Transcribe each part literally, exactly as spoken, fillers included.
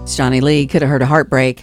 It's Johnny Lee. Could have heard a heartbreak.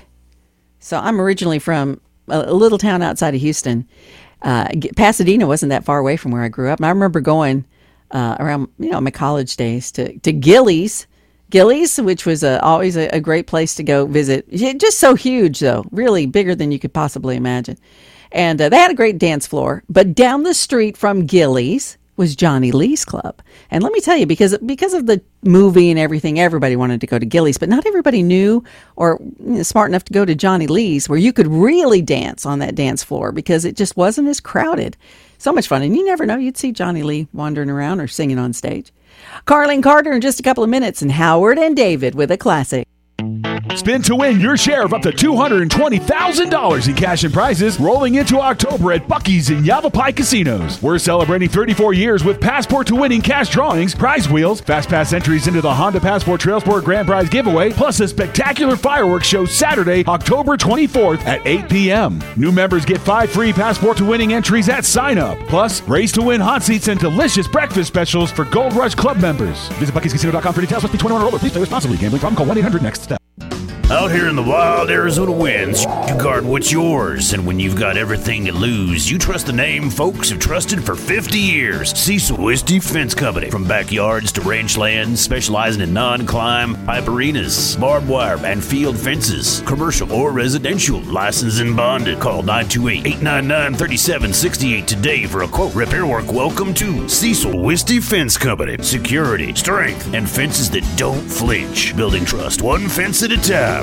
So I'm originally from a, a little town outside of Houston. Uh, Pasadena wasn't that far away from where I grew up. And I remember going uh, around, you know, my college days to, to Gilley's. Gilley's, which was a, always a, a great place to go visit. Just so huge, though. Really bigger than you could possibly imagine. And uh, they had a great dance floor. But down the street from Gilley's was Johnny Lee's Club. And let me tell you, because because of the movie and everything, everybody wanted to go to Gilley's, but not everybody knew or you know, smart enough to go to Johnny Lee's, where you could really dance on that dance floor because it just wasn't as crowded. So much fun. And you never know, you'd see Johnny Lee wandering around or singing on stage. Carlene Carter in just a couple of minutes, and Howard and David with a classic. Spin to win your share of up to two hundred twenty thousand dollars in cash and prizes rolling into October at Buc-ee's in Yavapai Casinos. We're celebrating thirty-four years with Passport to Winning cash drawings, prize wheels, fast pass entries into the Honda Passport Trailsport Grand Prize giveaway, plus a spectacular fireworks show Saturday, October twenty-fourth at eight p.m. New members get five free Passport to Winning entries at sign up. Plus, race to win hot seats and delicious breakfast specials for Gold Rush Club members. Visit Buc Ee's Casino dot com for details. Must be twenty-one or older. Please play responsibly. Gambling problem? Call one eight hundred next step. Out here in the wild Arizona winds, you guard what's yours. And when you've got everything to lose, you trust the name folks have trusted for fifty years. Cecil Wisty Fence Company. From backyards to ranch lands, specializing in non-climb, pipe arenas, barbed wire, and field fences. Commercial or residential, licensed and bonded. Call nine two eight, eight nine nine, three seven six eight today for a quote. Repair work, welcome to Cecil Wisty Fence Company. Security, strength, and fences that don't flinch. Building trust, one fence at a time.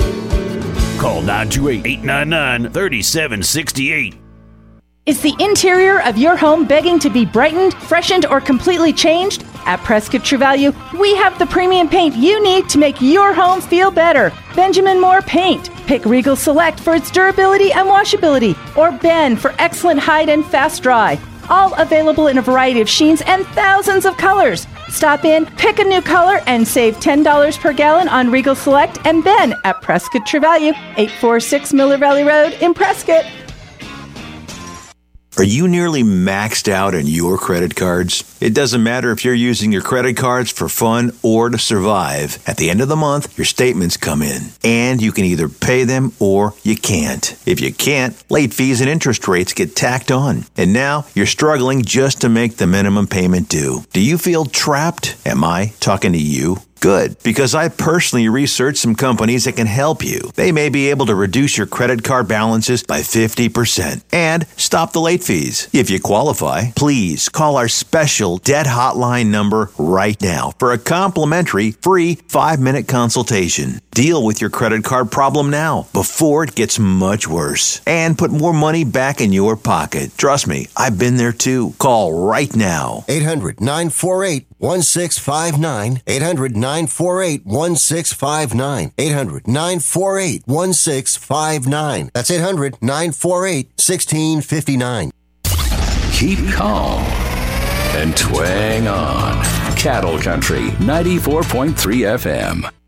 Call nine two eight, eight nine nine, three seven six eight. Is the interior of your home begging to be brightened, freshened, or completely changed? At Prescott True Value, we have the premium paint you need to make your home feel better. Benjamin Moore Paint. Pick Regal Select for its durability and washability, or Ben for excellent hide and fast dry. All available in a variety of sheens and thousands of colors. Stop in, pick a new color, and save ten dollars per gallon on Regal Select and Ben at Prescott True Value, eight forty-six Miller Valley Road in Prescott. Are you nearly maxed out on your credit cards? It doesn't matter if you're using your credit cards for fun or to survive. At the end of the month, your statements come in, and you can either pay them or you can't. If you can't, late fees and interest rates get tacked on. And now you're struggling just to make the minimum payment due. Do you feel trapped? Am I talking to you? Good, because I personally researched some companies that can help you. They may be able to reduce your credit card balances by fifty percent and stop the late fees. If you qualify, please call our special debt hotline number right now for a complimentary free five-minute consultation. Deal with your credit card problem now before it gets much worse and put more money back in your pocket. Trust me, I've been there too. Call right now. eight hundred, nine four eight, one six five nine. eight hundred, nine four eight, one six five nine. eight hundred, nine four eight, one six five nine. That's eight hundred, nine four eight, one six five nine. Keep calm and twang on. Cattle Country ninety-four point three F M.